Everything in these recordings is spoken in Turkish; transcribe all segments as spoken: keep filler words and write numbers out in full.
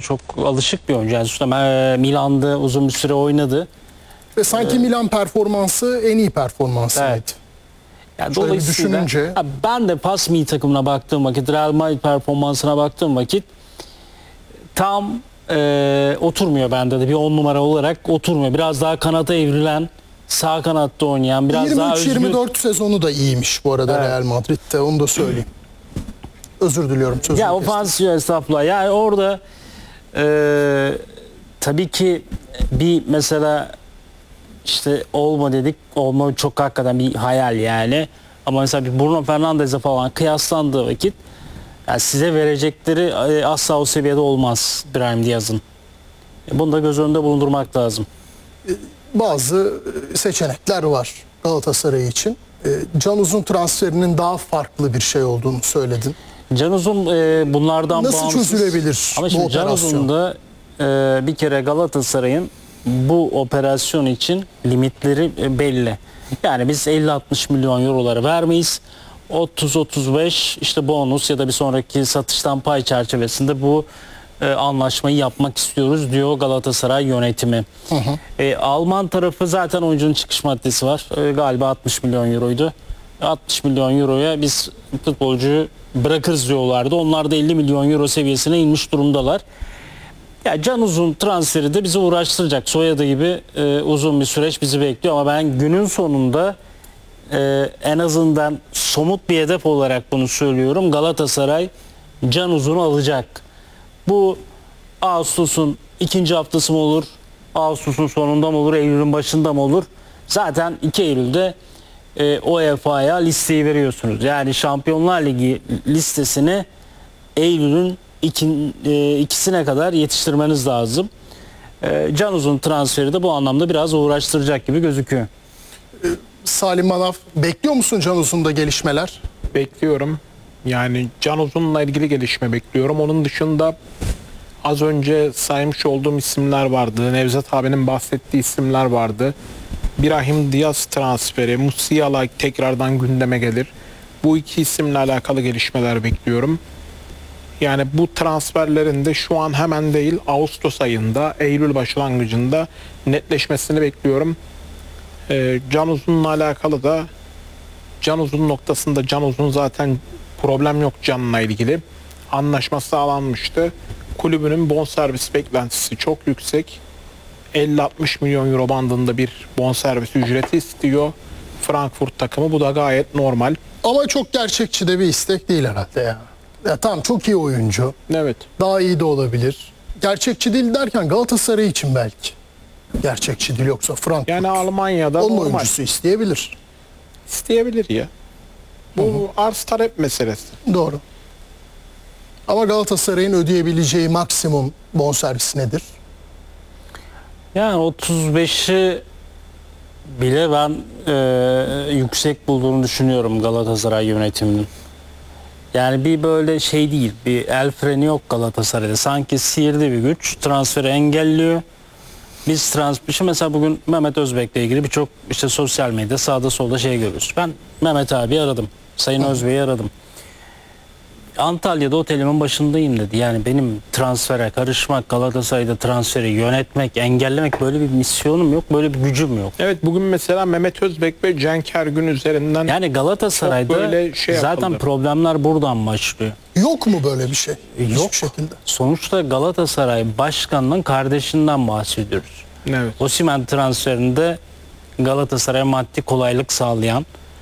çok alışık bir oyuncu. Yani sonuçta Milan'da uzun bir süre oynadı. Ve sanki ee, Milan performansı en iyi performansıydı. Evet. Yani Şöyle dolayısıyla düşününce... ben de Pas Mi takımına baktığım vakit, Real Madrid performansına baktığım vakit tam e, oturmuyor bende de, bir on numara olarak oturmuyor. Biraz daha kanata evrilen, sağ kanatta oynayan, biraz yirmi üç, daha özgür. yirmi dört sezonu da iyiymiş bu arada, evet. Real Madrid'de, onu da söyleyeyim. Özür diliyorum. Ya ofansif, estağfurullah. Yani orada e, tabii ki bir mesela işte olma dedik. Olma çok hakikaten bir hayal yani. Ama mesela bir Bruno Fernandes'e falan kıyaslandığı vakit yani size verecekleri asla o seviyede olmaz Brahim Diaz'ın. Bunu da göz önünde bulundurmak lazım. Bazı seçenekler var Galatasaray için. Can Uzun transferinin daha farklı bir şey olduğunu söyledin. Can Uzun e, bunlardan nasıl bağımsız. çözülebilir Ama şimdi bu Can Uzun'da e, bir kere Galatasaray'ın bu operasyon için limitleri belli. Yani biz elli altmış milyon euroları vermeyiz. otuz otuz beş işte bonus ya da bir sonraki satıştan pay çerçevesinde bu e, anlaşmayı yapmak istiyoruz diyor Galatasaray yönetimi. Hı hı. E, Alman tarafı zaten oyuncunun çıkış maddesi var. E, galiba altmış milyon euroydu. altmış milyon euroya biz futbolcuyu bırakırız diyorlardı. Onlar da elli milyon euro seviyesine inmiş durumdalar. Ya Can Uzun transferi de bizi uğraştıracak. Soyadı gibi e, uzun bir süreç bizi bekliyor ama ben günün sonunda e, en azından somut bir hedef olarak bunu söylüyorum. Galatasaray Can Uzun'u alacak. Bu Ağustos'un ikinci haftası mı olur? Ağustos'un sonunda mı olur? Eylül'ün başında mı olur? Zaten iki Eylül'de e, U E F A'ya listeyi veriyorsunuz. Yani Şampiyonlar Ligi listesini Eylül'ün İkin, e, ikisine kadar yetiştirmeniz lazım. E, Can Uzun transferi de bu anlamda biraz uğraştıracak gibi gözüküyor. E, Salim Manav, bekliyor musun Can Uzun'da gelişmeler? Bekliyorum. Yani Can Uzun'la ilgili gelişme bekliyorum. Onun dışında az önce saymış olduğum isimler vardı. Nevzat abinin bahsettiği isimler vardı. Brahim Diaz transferi, Musiala tekrardan gündeme gelir. Bu iki isimle alakalı gelişmeler bekliyorum. Yani bu transferlerin de şu an hemen değil, Ağustos ayında, Eylül başlangıcında netleşmesini bekliyorum. Ee, Can Uzun'la alakalı da Can Uzun noktasında Can Uzun zaten problem yok Can'la ilgili. Anlaşma sağlanmıştı. Kulübünün bonservis beklentisi çok yüksek. elli altmış milyon euro bandında bir bonservis ücreti istiyor Frankfurt takımı. Bu da gayet normal. Ama çok gerçekçi de bir istek değil herhalde ya. Ya tamam, çok iyi oyuncu. Evet. Daha iyi de olabilir. Gerçekçi değil derken Galatasaray için belki. Gerçekçi değil, yoksa Frankfurt. Yani Almanya'da onun normal. oyuncusu isteyebilir. İsteyebilir ya. Bu Hı-hı. arz talep meselesi. Doğru. Ama Galatasaray'ın ödeyebileceği maksimum bonservis nedir? Yani otuz beşi bile ben e, yüksek bulduğunu düşünüyorum Galatasaray yönetiminin. Yani bir böyle şey değil, bir el freni yok Galatasaray'da. Sanki sihirli bir güç transferi engelliyor. Biz transfer, mesela bugün Mehmet Özbek'le ilgili birçok işte sosyal medya sağda solda şey görüyoruz. Ben Mehmet abi aradım, Sayın Özbek'i aradım. Antalya'da otelimin başındayım dedi. Yani benim transfere karışmak, Galatasaray'da transferi yönetmek, engellemek, böyle bir misyonum yok, böyle bir gücüm yok. Evet, bugün mesela Mehmet Özbek ve Cenk Ergün üzerinden yani Galatasaray'da şey zaten yapıldı. Problemler buradan başlıyor. Yok mu böyle bir şey? Yok. Hiçbir şekilde. Sonuçta Galatasaray başkanının kardeşinden bahsediyoruz. Evet. Osimhen transferinde Galatasaray'a maddi kolaylık sağlayan,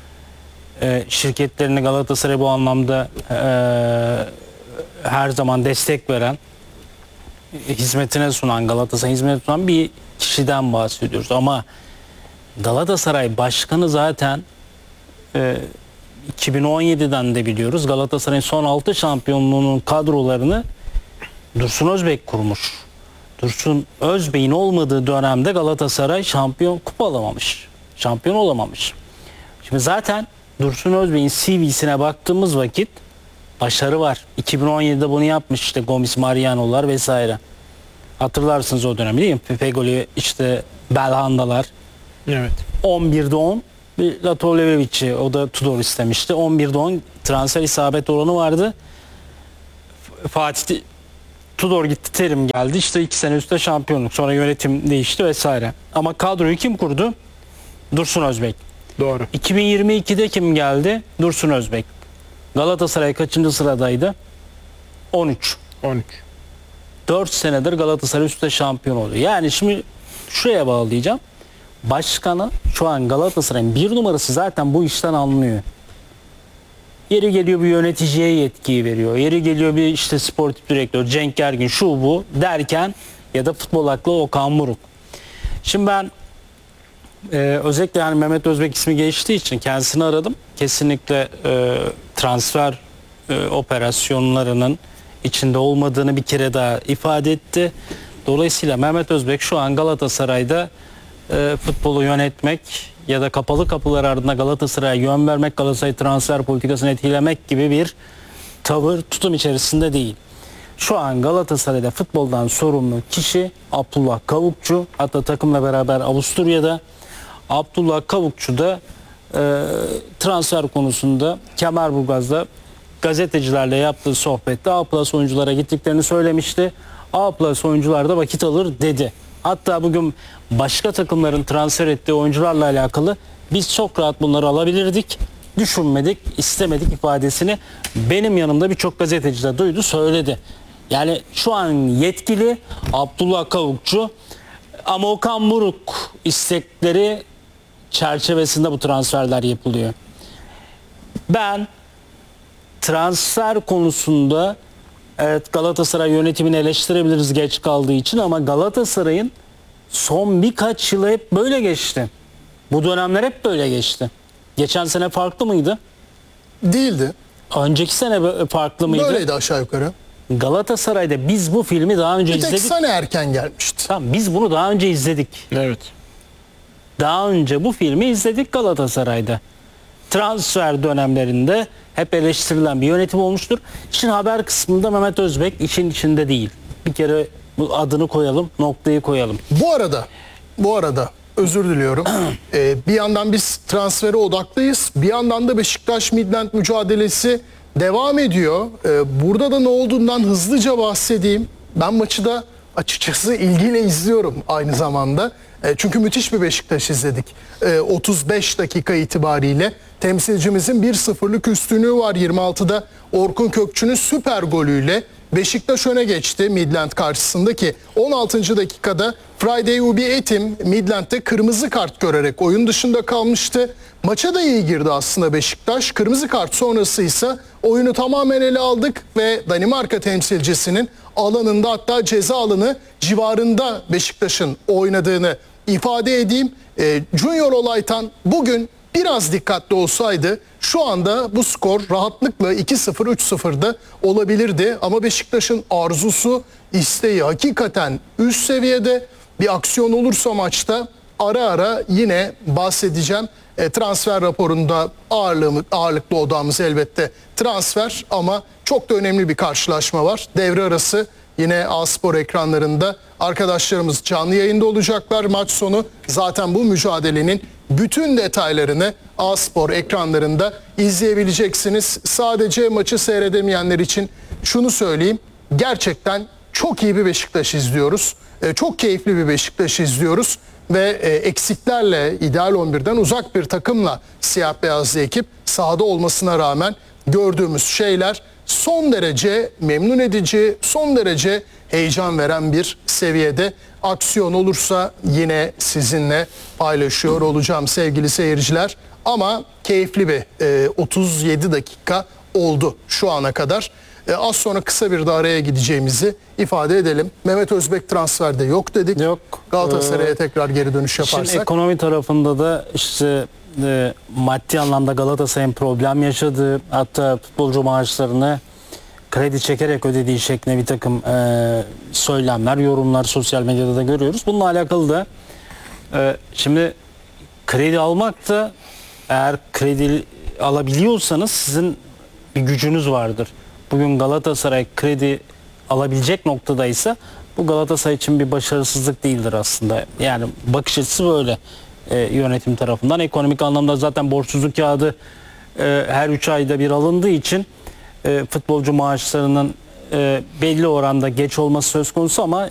e, şirketlerini Galatasaray bu anlamda e, her zaman destek veren, e, hizmetine sunan, Galatasaray hizmetine sunan bir kişiden bahsediyoruz. Ama Galatasaray başkanı zaten e, iki bin on yediden de biliyoruz. Galatasaray'ın son altı şampiyonluğunun kadrolarını Dursun Özbek kurmuş. Dursun Özbek'in olmadığı dönemde Galatasaray şampiyon kupa alamamış. Şampiyon olamamış. Şimdi zaten Dursun Özbek'in C V'sine baktığımız vakit başarı var. iki bin on yedide bunu yapmış, işte Gomis, Mariano'lar vesaire. Hatırlarsınız o dönemi değil mi? Fegoli, işte Belhanda'lar. Evet. on birde on. Bir Latovlevic'i, o da Tudor istemişti. on birde on transfer isabet oranı vardı. Fatih Tudor gitti, Terim geldi. İşte iki sene üstte şampiyonluk. Sonra yönetim değişti vesaire. Ama kadroyu kim kurdu? Dursun Özbek. Doğru. iki bin yirmi ikide kim geldi? Dursun Özbek. Galatasaray kaçıncı sıradaydı? on üç. on üç. dört senedir Galatasaray üstte şampiyon oluyor. Yani şimdi şuraya bağlayacağım. Başkanı şu an Galatasaray'ın bir numarası zaten bu işten anlıyor. Yeri geliyor bir yöneticiye yetkiyi veriyor. Yeri geliyor bir işte sportif direktör Cenk Ergin şu bu derken ya da futbol aklı Okan Buruk. Şimdi ben e, özellikle yani Mehmet Özbek ismi geçtiği için kendisini aradım. Kesinlikle e, transfer e, operasyonlarının içinde olmadığını bir kere daha ifade etti. Dolayısıyla Mehmet Özbek şu an Galatasaray'da e, futbolu yönetmek ya da kapalı kapılar ardında Galatasaray'a yön vermek, Galatasaray transfer politikasını etkilemek gibi bir tavır, tutum içerisinde değil. Şu an Galatasaray'da futboldan sorumlu kişi Abdullah Kavukçu. Hatta takımla beraber Avusturya'da. Abdullah Kavukçu da e, transfer konusunda Kemerburgaz'da gazetecilerle yaptığı sohbette A plus oyunculara gittiklerini söylemişti. A plus oyuncular da vakit alır dedi. Hatta bugün başka takımların transfer ettiği oyuncularla alakalı biz çok rahat bunları alabilirdik, düşünmedik, istemedik ifadesini benim yanımda birçok gazeteci de duydu, söyledi. Yani şu an yetkili Abdullah Kavukçu ama Okan Buruk istekleri çerçevesinde bu transferler yapılıyor. Ben transfer konusunda evet Galatasaray yönetimini eleştirebiliriz geç kaldığı için ama Galatasaray'ın son birkaç yılı hep böyle geçti. Bu dönemler hep böyle geçti. Geçen sene farklı mıydı? Değildi. Önceki sene farklı mıydı? Böyleydi aşağı yukarı. Galatasaray'da biz bu filmi daha önce Bir tek izledik. sene erken gelmişti. Tamam, biz bunu daha önce izledik. Evet. Daha önce bu filmi izledik Galatasaray'da. Transfer dönemlerinde hep eleştirilen bir yönetim olmuştur. İşin haber kısmında Mehmet Özbek işin içinde değil. Bir kere bu adını koyalım, noktayı koyalım. Bu arada, bu arada özür diliyorum. Ee, bir yandan biz transfere odaklıyız. Bir yandan da Beşiktaş Midland mücadelesi devam ediyor. Ee, burada da ne olduğundan hızlıca bahsedeyim. Ben maçı da açıkçası ilgiyle izliyorum aynı zamanda. E, çünkü müthiş bir Beşiktaş izledik. E, otuz beş dakika itibariyle temsilcimizin bir sıfırlık üstünlüğü var. yirmi altıda Orkun Kökçü'nün süper golüyle Beşiktaş öne geçti Midland karşısında ki on altıncı dakikada Friday Ubi Etim Midland'de kırmızı kart görerek oyun dışında kalmıştı. Maça da iyi girdi aslında Beşiktaş. Kırmızı kart sonrası ise oyunu tamamen ele aldık ve Danimarka temsilcisinin alanında hatta ceza alanı civarında Beşiktaş'ın oynadığını ifade edeyim. E, Junior Olaytan bugün biraz dikkatli olsaydı şu anda bu skor rahatlıkla iki sıfır üç sıfır'da olabilirdi. Ama Beşiktaş'ın arzusu, isteği hakikaten üst seviyede. Bir aksiyon olursa maçta ara ara yine bahsedeceğim. E, transfer raporunda ağırlığı, ağırlıklı odamız elbette transfer ama çok da önemli bir karşılaşma var. Devre arası yine A-Spor ekranlarında arkadaşlarımız canlı yayında olacaklar. Maç sonu zaten bu mücadelenin bütün detaylarını A-Spor ekranlarında izleyebileceksiniz. Sadece maçı seyredemeyenler için şunu söyleyeyim. Gerçekten çok iyi bir Beşiktaş izliyoruz. E, çok keyifli bir Beşiktaş izliyoruz. Ve e, eksiklerle, ideal on birden uzak bir takımla siyah beyazlı ekip sahada olmasına rağmen gördüğümüz şeyler son derece memnun edici, son derece heyecan veren bir seviyede. Aksiyon olursa yine sizinle paylaşıyor olacağım sevgili seyirciler. Ama keyifli bir e, otuz yedi dakika oldu şu ana kadar. E, az sonra kısa bir de araya gideceğimizi ifade edelim. Mehmet Özbek transferde yok dedik. Yok. Galatasaray'a Ee, tekrar geri dönüş İşin yaparsak. ekonomi tarafında da işte e, maddi anlamda Galatasaray'ın problem yaşadığı, hatta futbolcu maaşlarını kredi çekerek ödediği şeklinde bir takım e, söylemler, yorumlar sosyal medyada da görüyoruz. Bununla alakalı da e, şimdi kredi almak da, eğer kredi alabiliyorsanız sizin bir gücünüz vardır. Bugün Galatasaray kredi alabilecek noktadaysa bu Galatasaray için bir başarısızlık değildir aslında. Yani bakış açısı böyle e, yönetim tarafından. Ekonomik anlamda zaten borçsuzluk kağıdı e, her üç ayda bir alındığı için e, futbolcu maaşlarının e, belli oranda geç olması söz konusu ama